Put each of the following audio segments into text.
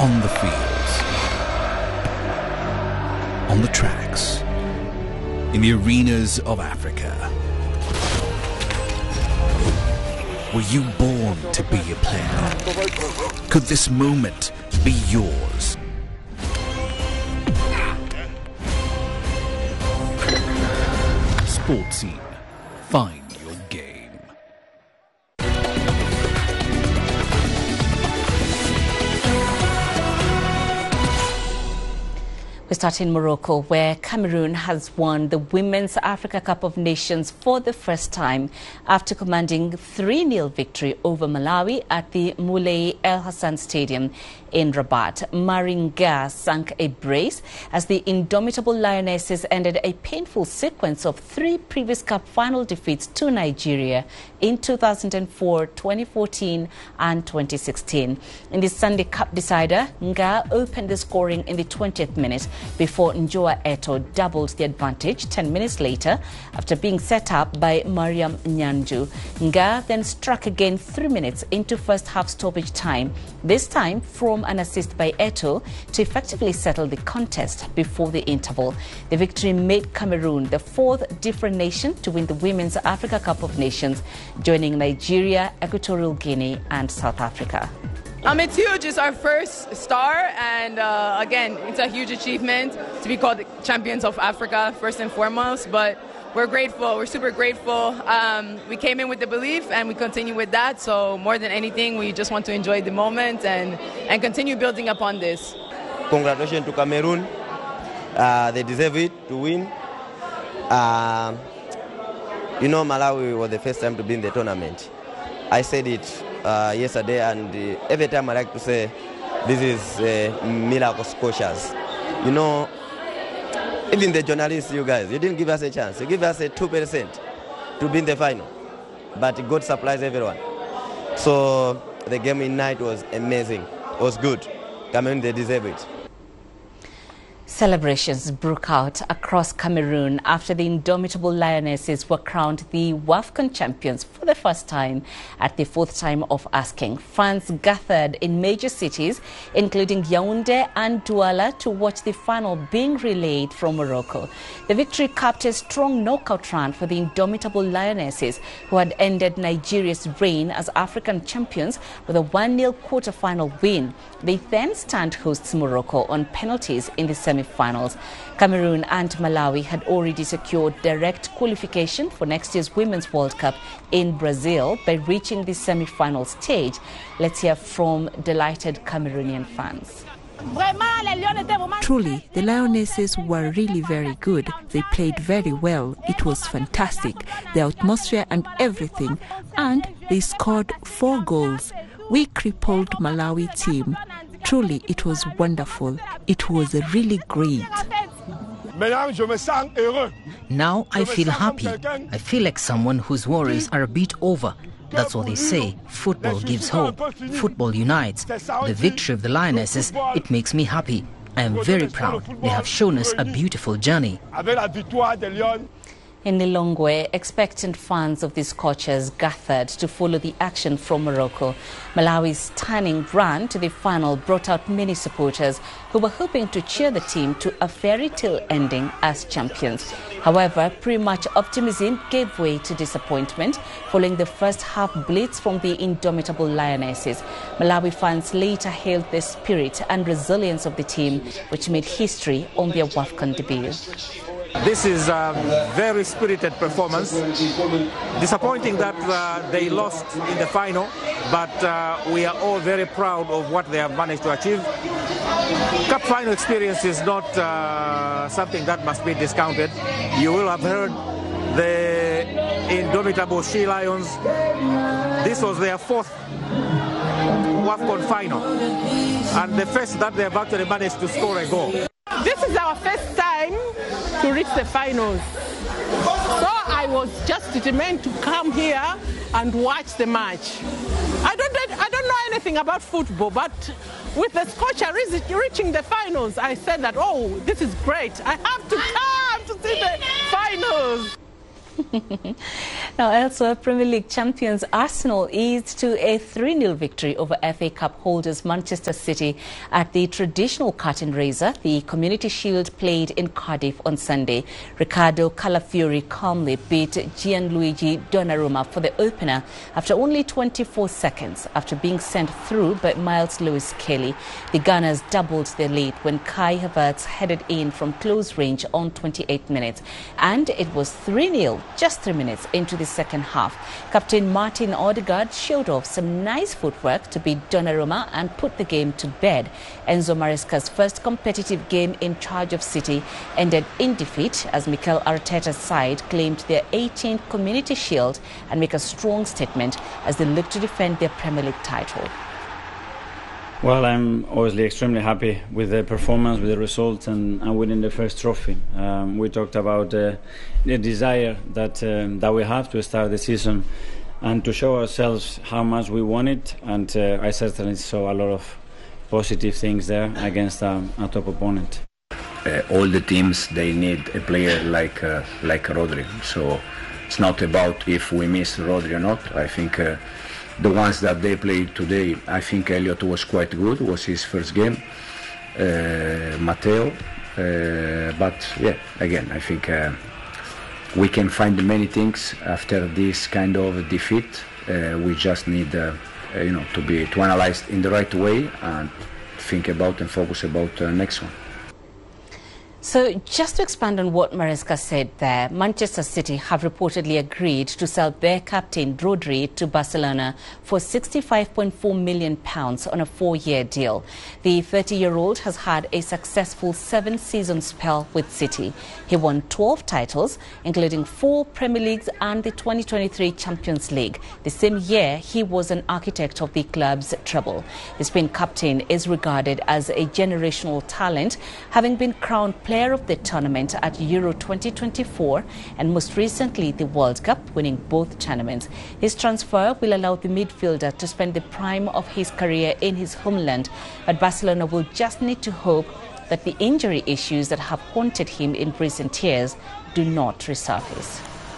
On the fields, on the tracks, in the arenas of Africa. Were you born to be a player? Could this moment be yours? Sports Scene. Find your game. We start in Morocco, where Cameroon has won the Women's Africa Cup of Nations for the first time after commanding 3-0 victory over Malawi at the Moulay El Hassan Stadium in Rabat. Maringa sank a brace as the indomitable Lionesses ended a painful sequence of 3 previous Cup final defeats to Nigeria in 2004, 2014 and 2016. In the Sunday Cup decider, Nga opened the scoring in the 20th minute before Njoa Eto doubled the advantage 10 minutes later after being set up by Mariam Nyanju. Nga then struck again 3 minutes into first half stoppage time, this time from an assist by Eto to effectively settle the contest before the interval. The victory made Cameroon the 4th different nation to win the Women's Africa Cup of Nations, joining Nigeria, Equatorial Guinea and South Africa. It's huge. It's our first star, and again, it's a huge achievement to be called the champions of Africa, first and foremost. But we're grateful. We're super grateful. We came in with the belief, and we continue with that. So more than anything, we just want to enjoy the moment and continue building upon this. Congratulations to Cameroon. They deserve it to win. Malawi was the first time to be in the tournament. I said it yesterday, and every time I like to say this is miracle Scotias. Even the journalists, you guys, you didn't give us a chance. You give us a 2% to be in the final, but God supplies everyone. So the game in night was amazing. It was good. Cameroon, they deserve it. Celebrations broke out across Cameroon after the indomitable Lionesses were crowned the WAFCON champions for the first time at the 4th time of asking. Fans gathered in major cities, including Yaoundé and Douala, to watch the final being relayed from Morocco. The victory capped a strong knockout run for the indomitable Lionesses, who had ended Nigeria's reign as African champions with a 1-0 quarter-final win. They then stand hosts Morocco on penalties in the semi-finals. Cameroon and Malawi had already secured direct qualification for next year's Women's World Cup in Brazil by reaching the semi-final stage. Let's hear from delighted Cameroonian fans. Truly, the Lionesses were really very good. They played very well. It was fantastic. The atmosphere and everything. And they scored 4 goals. We crippled Malawi team. Truly, it was wonderful. It was really great. Now I feel happy. I feel like someone whose worries are a bit over. That's what they say. Football gives hope. Football unites. The victory of the Lionesses, it makes me happy. I am very proud. They have shown us a beautiful journey. In Lilongwe, expectant fans of the Scorchers gathered to follow the action from Morocco. Malawi's stunning run to the final brought out many supporters who were hoping to cheer the team to a fairy tale ending as champions. However, pre-match optimism gave way to disappointment following the first half blitz from the indomitable Lionesses. Malawi fans later hailed the spirit and resilience of the team, which made history on their WAFCON debut. This is a very spirited performance. Disappointing that they lost in the final, but we are all very proud of what they have managed to achieve. Cup final experience is not something that must be discounted. You will have heard the indomitable She Lions. This was their 4th WAFCON final, and the first that they have actually managed to score a goal. This is our first time to reach the finals. So I was just determined to come here and watch the match. I don't know anything about football, but with the Scorchers reaching the finals, I said that, oh, this is great. I have to come to see the finals. Now, elsewhere, Premier League champions Arsenal eased to a 3-0 victory over FA Cup holders Manchester City at the traditional curtain raiser, the Community Shield, played in Cardiff on Sunday. Ricardo Calafiori calmly beat Gianluigi Donnarumma for the opener after only 24 seconds after being sent through by Miles Lewis-Kelly. The Gunners doubled their lead when Kai Havertz headed in from close range on 28 minutes. And it was 3-0 just 3 minutes into the second half. Captain Martin Odegaard showed off some nice footwork to beat Donnarumma and put the game to bed. Enzo Maresca's first competitive game in charge of City ended in defeat as Mikel Arteta's side claimed their 18th Community Shield and make a strong statement as they look to defend their Premier League title. Well, I'm obviously extremely happy with the performance, with the results, and winning the first trophy. We talked about the desire that we have to start the season and to show ourselves how much we want it, and I certainly saw a lot of positive things there against a top opponent. All the teams, they need a player like Rodri, so it's not about if we miss Rodri or not. I think the ones that they played today, I think Elliot was quite good. It was his first game. Matteo, but yeah, again, I think we can find many things after this kind of defeat. We just need, to analyze in the right way and think about and focus about the next one. So just to expand on what Maresca said there, Manchester City have reportedly agreed to sell their captain Rodri to Barcelona for £65.4 million on a 4-year deal. The 30-year-old has had a successful 7-season spell with City. He won 12 titles, including 4 Premier Leagues and the 2023 Champions League. The same year, he was an architect of the club's treble. The Spain captain is regarded as a generational talent, having been crowned Player of the tournament at Euro 2024 and most recently the World Cup, winning both tournaments. His transfer will allow the midfielder to spend the prime of his career in his homeland, but Barcelona will just need to hope that the injury issues that have haunted him in recent years do not resurface.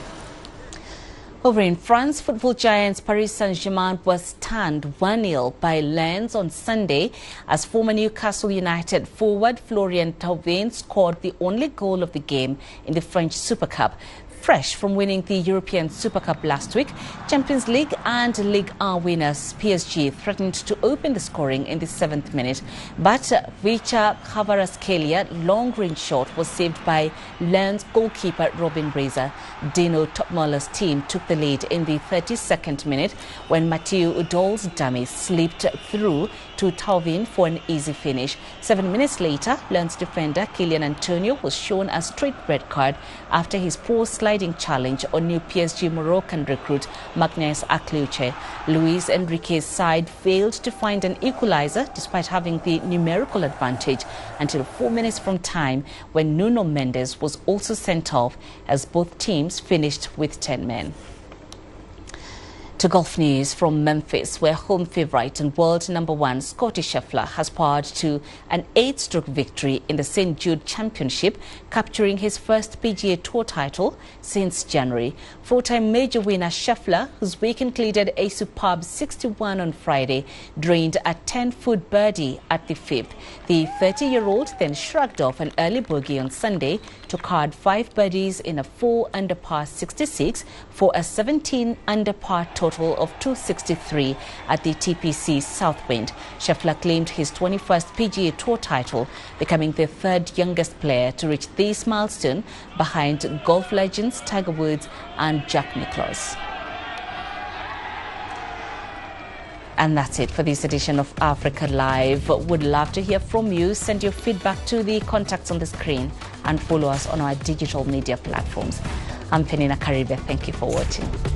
Over in France, football giants Paris Saint-Germain was stunned 1-0 by Lens on Sunday as former Newcastle United forward Florian Thauvin scored the only goal of the game in the French Super Cup. Fresh from winning the European Super Cup last week, Champions League and Ligue 1 winners PSG threatened to open the scoring in the 7th minute, but Vicha Kvaratskhelia long-range shot was saved by Lens goalkeeper Robin Razor. Dino Topmoller's team took the lead in the 32nd minute when Mathieu Udol's dummy slipped through to Thauvin for an easy finish. 7 minutes later, Lens defender Kylian Antonio was shown a straight red card after his poor sliding challenge on new PSG Moroccan recruit Magnès Akliouche. Luis Enrique's side failed to find an equalizer despite having the numerical advantage until 4 minutes from time when Nuno Mendes was also sent off as both teams finished with 10 men. To golf news from Memphis, where home favourite and world #1 Scottie Scheffler has powered to an 8-stroke victory in the St. Jude Championship, capturing his first PGA Tour title since January. 4-time major winner Scheffler, whose week included a superb 61 on Friday, drained a 10-foot birdie at the 5th. The 30-year-old then shrugged off an early bogey on Sunday to card 5 birdies in a 4-under par 66 for a 17-under par total of 263 at the TPC Southwind. Scheffler claimed his 21st PGA Tour title, becoming the 3rd youngest player to reach this milestone behind golf legends Tiger Woods and Jack Nicklaus. And that's it for this edition of Africa Live. Would love to hear from you. Send your feedback to the contacts on the screen and follow us on our digital media platforms. I'm Penina Karibe. Thank you for watching.